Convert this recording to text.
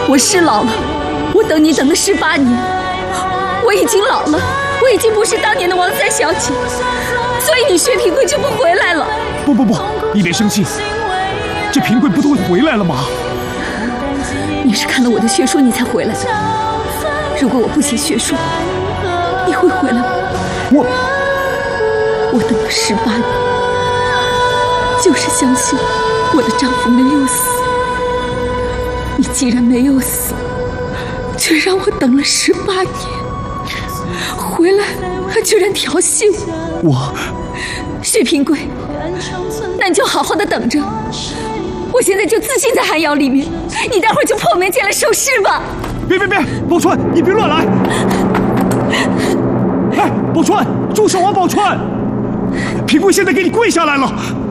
我是老了，我等你等了18年，我已经老了，我已经不是当年的王三小姐，所以你薛平贵就不回来了。 不，你别生气，这平贵不都会回来了吗？ 你是看了我的血书你才回来的。如果我不写血书，你会回来吗？我等了18年，就是相信我的丈夫没有死。你既然没有死，却让我等了18年，回来还居然调戏我。薛平贵，那你就好好的等着，我现在就自尽在寒窑里面，你待会儿就破门进来受尸吧。 别，宝钏，你别乱来！哎，宝钏，住手啊，宝钏！平贵现在给你跪下来了。